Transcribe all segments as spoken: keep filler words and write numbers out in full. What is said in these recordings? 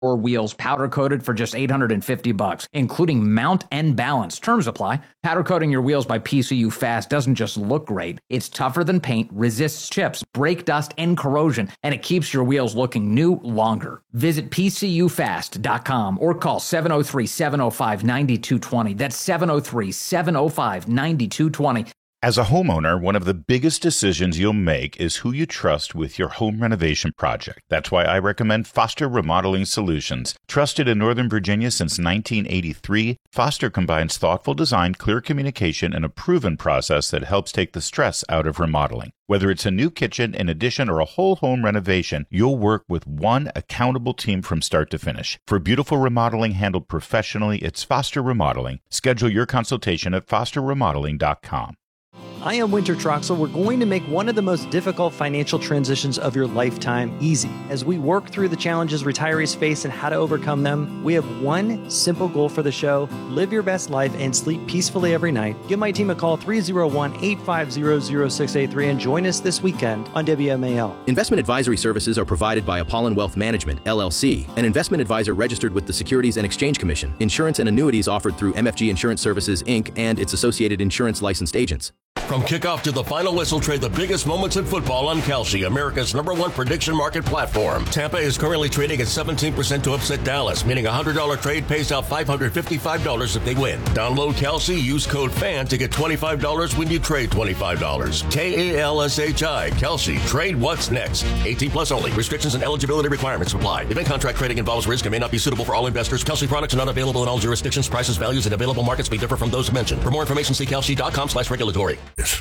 Or wheels powder coated for just eight hundred fifty bucks, including mount and balance. Terms apply. Powder coating your wheels by P C U Fast doesn't just look great. It's tougher than paint, resists chips, brake dust, and corrosion, and it keeps your wheels looking new longer. Visit P C U fast dot com or call seven oh three, seven oh five, nine two two oh. That's seven oh three, seven oh five, nine two two oh. As a homeowner, one of the biggest decisions you'll make is who you trust with your home renovation project. That's why I recommend Foster Remodeling Solutions. Trusted in Northern Virginia since nineteen eighty-three, Foster combines thoughtful design, clear communication, and a proven process that helps take the stress out of remodeling. Whether it's a new kitchen, an addition, or a whole home renovation, you'll work with one accountable team from start to finish. For beautiful remodeling handled professionally, it's Foster Remodeling. Schedule your consultation at foster remodeling dot com. I am Winter Troxel. We're going to make one of the most difficult financial transitions of your lifetime easy. As we work through the challenges retirees face and how to overcome them, we have one simple goal for the show: live your best life and sleep peacefully every night. Give my team a call, three oh one, eight five zero, zero six eight three, and join us this weekend on W M A L. Investment advisory services are provided by Apollon Wealth Management, L L C, an investment advisor registered with the Securities and Exchange Commission. Insurance and annuities offered through M F G Insurance Services, Incorporated, and its associated insurance licensed agents. From kickoff to the final whistle, trade the biggest moments in football on Kalshi, America's number one prediction market platform. Tampa is currently trading at seventeen percent to upset Dallas, meaning a one hundred dollars trade pays out five hundred fifty-five dollars if they win. Download Kalshi, use code FAN to get twenty-five dollars when you trade twenty-five dollars. K A L S H I, Kalshi. Trade what's next. eighteen plus only. Restrictions and eligibility requirements apply. Event contract trading involves risk and may not be suitable for all investors. Kalshi products are not available in all jurisdictions. Prices, values, and available markets may differ from those mentioned. For more information, see kalshi dot com slash regulatory.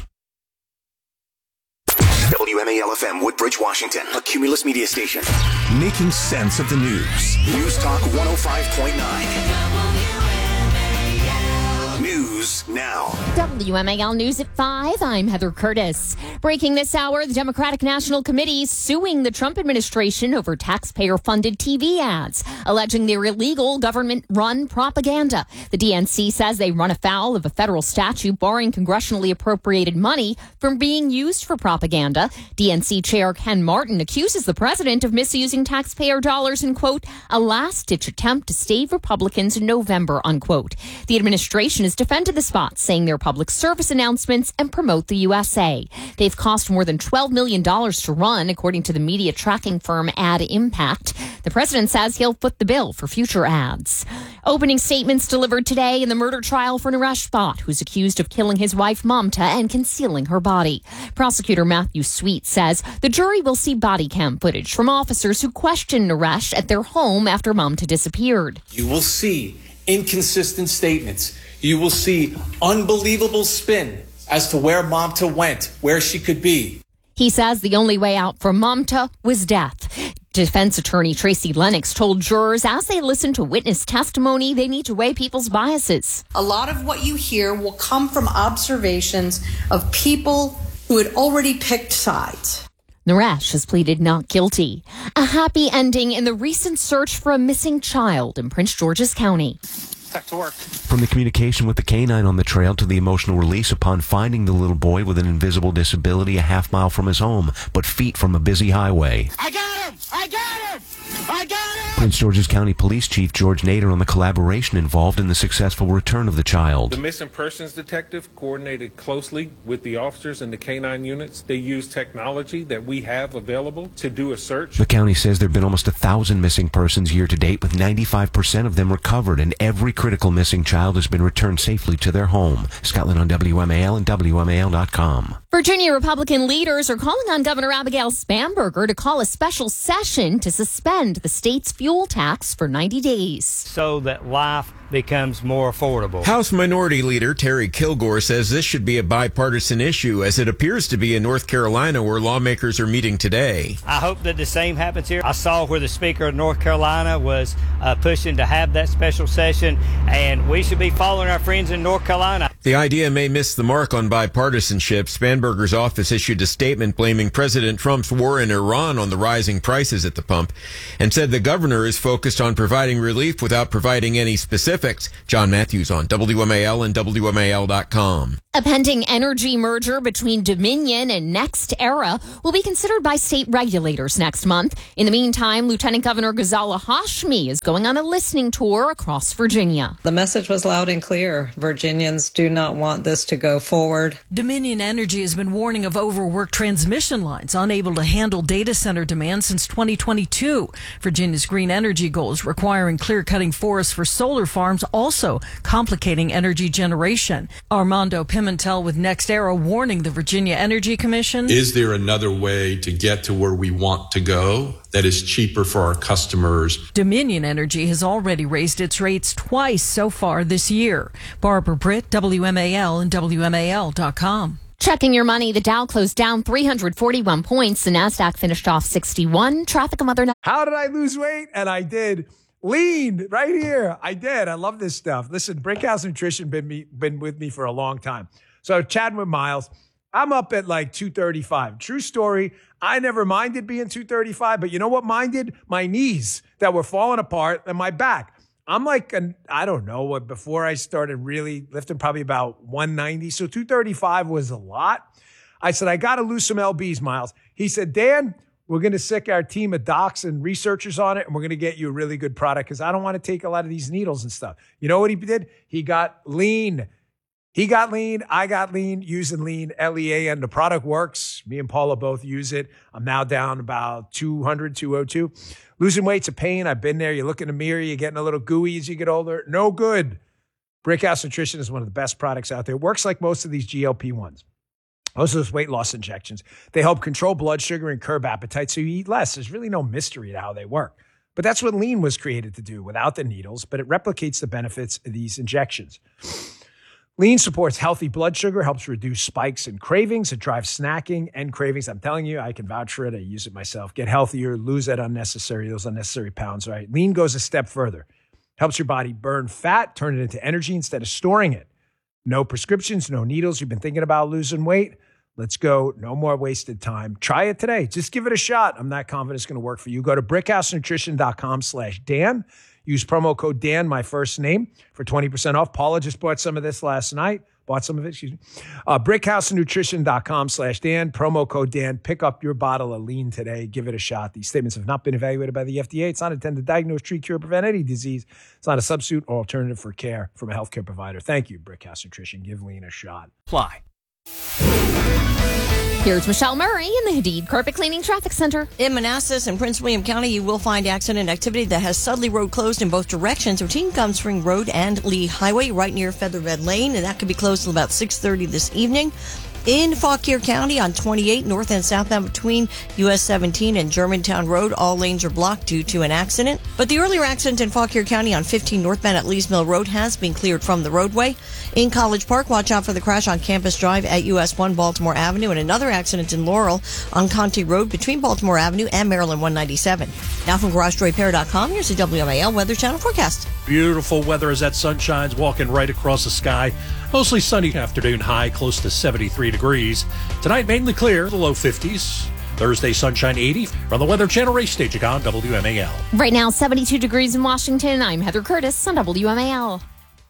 W M A L F M, Woodbridge, Washington, a Cumulus media station. Making sense of the news. News Talk one oh five point nine. News now. W M A L News at five. I'm Heather Curtis. Breaking this hour, the Democratic National Committee suing the Trump administration over taxpayer-funded T V ads, alleging they're illegal government-run propaganda. The D N C says they run afoul of a federal statute barring congressionally appropriated money from being used for propaganda. D N C Chair Ken Martin accuses the president of misusing taxpayer dollars in, quote, a last-ditch attempt to stave Republicans in November, unquote. The administration has defended the spot, saying they're public service announcements and promote the U S A. They've cost more than twelve million dollars to run, according to the media tracking firm Ad Impact. The president says he'll foot the bill for future ads. Opening statements delivered today in the murder trial for Naresh Bhatt, who's accused of killing his wife Mamta and concealing her body. Prosecutor Matthew Sweet says the jury will see body cam footage from officers who questioned Naresh at their home after Mamta disappeared. You will see inconsistent statements. You will see unbelievable spin as to where Mamta went, where she could be. He says the only way out for Mamta was death. Defense attorney Tracy Lennox told jurors as they listen to witness testimony, they need to weigh people's biases. A lot of what you hear will come from observations of people who had already picked sides. Naresh has pleaded not guilty. A happy ending in the recent search for a missing child in Prince George's County. Back to work. From the communication with the canine on the trail to the emotional release upon finding the little boy with an invisible disability a half mile from his home, but feet from a busy highway. I got him! I got him! I got him! Prince George's County Police Chief George Nader on the collaboration involved in the successful return of the child. The missing persons detective coordinated closely with the officers in the canine units. They used technology that we have available to do a search. The county says there have been almost a thousand missing persons year to date, with ninety-five percent of them recovered, and every critical missing child has been returned safely to their home. Scotland on W M A L and W M A L dot com. Virginia Republican leaders are calling on Governor Abigail Spanberger to call a special session to suspend the state's fuel tax for ninety days. So that life becomes more affordable. House Minority Leader Terry Kilgore says this should be a bipartisan issue, as it appears to be in North Carolina, where lawmakers are meeting today. I hope that the same happens here. I saw where the Speaker of North Carolina was uh, pushing to have that special session, and we should be following our friends in North Carolina. The idea may miss the mark on bipartisanship. Spanberger's office issued a statement blaming President Trump's war in Iran on the rising prices at the pump and said the governor is focused on providing relief without providing any specifics. John Matthews on W M A L and W M A L dot com. A pending energy merger between Dominion and NextEra will be considered by state regulators next month. In the meantime, Lieutenant Governor Ghazala Hashmi is going on a listening tour across Virginia. The message was loud and clear. Virginians do not want this to go forward. Dominion Energy has been warning of overworked transmission lines, unable to handle data center demand since twenty twenty-two. Virginia's green energy goals requiring clear-cutting forests for solar farms, also complicating energy generation. Armando Pimentel with NextEra warning the Virginia Energy Commission. Is there another way to get to where we want to go that is cheaper for our customers? Dominion Energy has already raised its rates twice so far this year. Barbara Britt, W M A L and W M A L dot com. Checking your money, the Dow closed down three hundred forty-one points. The NASDAQ finished off sixty-one. Traffic and weather. How did I lose weight? And I did. Lean right here. I did. I love this stuff. Listen, Brickhouse Nutrition been me, been with me for a long time. So chatting with Miles, I'm up at like two thirty-five. True story. I never minded being two thirty-five, but you know what minded? My knees that were falling apart and my back. I'm like, an, I don't know, what before I started really lifting, probably about one ninety. So two thirty-five was a lot. I said, I got to lose some L Bs, Miles. He said, Dan, we're going to sick our team of docs and researchers on it, and we're going to get you a really good product because I don't want to take a lot of these needles and stuff. You know what he did? He got lean. He got lean. I got lean using lean, L E A N. The product works. Me and Paula both use it. I'm now down about two hundred, two oh two. Losing weight's a pain. I've been there. You look in the mirror, you're getting a little gooey as you get older. No good. Brickhouse Nutrition is one of the best products out there. It works like most of these G L P ones. Most of those weight loss injections. They help control blood sugar and curb appetite so you eat less. There's really no mystery to how they work. But that's what lean was created to do without the needles, but it replicates the benefits of these injections. Lean supports healthy blood sugar, helps reduce spikes and cravings. It drives snacking and cravings. I'm telling you, I can vouch for it. I use it myself. Get healthier, lose that unnecessary, those unnecessary pounds, right? Lean goes a step further. Helps your body burn fat, turn it into energy instead of storing it. No prescriptions, no needles. You've been thinking about losing weight? Let's go. No more wasted time. Try it today. Just give it a shot. I'm not confident it's going to work for you. Go to brickhousenutrition.com slash Dan. Use promo code Dan, my first name, for twenty percent off. Paula just bought some of this last night. Bought some of it, excuse me. Uh, brickhousenutrition.com slash Dan. Promo code Dan. Pick up your bottle of lean today. Give it a shot. These statements have not been evaluated by the F D A. It's not intended to diagnose, treat, cure, prevent any disease. It's not a substitute or alternative for care from a healthcare provider. Thank you, Brickhouse Nutrition. Give lean a shot. Fly. Here's Michelle Murray in the Hadid Carpet Cleaning Traffic Center. In Manassas and Prince William County, you will find accident activity that has Sudley Road closed in both directions between Gum Spring Road and Lee Highway, right near Featherbed Lane, and that could be closed till about six thirty this evening. In Fauquier County on twenty-eight, north and southbound between U S seventeen and Germantown Road, all lanes are blocked due to an accident. But the earlier accident in Fauquier County on fifteen northbound at Lees Mill Road has been cleared from the roadway. In College Park, watch out for the crash on Campus Drive at U S one Baltimore Avenue, and another accident in Laurel on Conte Road between Baltimore Avenue and Maryland one ninety-seven. Now from Garage Door Repair dot com, here's the W M A L Weather Channel forecast. Beautiful weather as that sun shines, walking right across the sky. Mostly sunny afternoon high, close to seventy-three degrees. Tonight, mainly clear, the low fifties. Thursday, sunshine eighty. From the Weather Channel race station on W M A L. Right now, seventy-two degrees in Washington. I'm Heather Curtis on W M A L.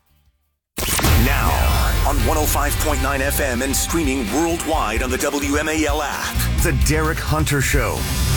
Now, on one oh five point nine F M and streaming worldwide on the W M A L app, The Derek Hunter Show.